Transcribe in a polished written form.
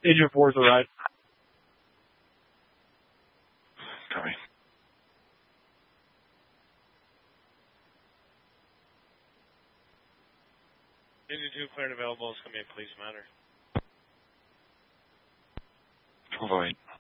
Engine 4 is alright. Copy. Engine 2 cleared available. It's going to be a police matter. 1208.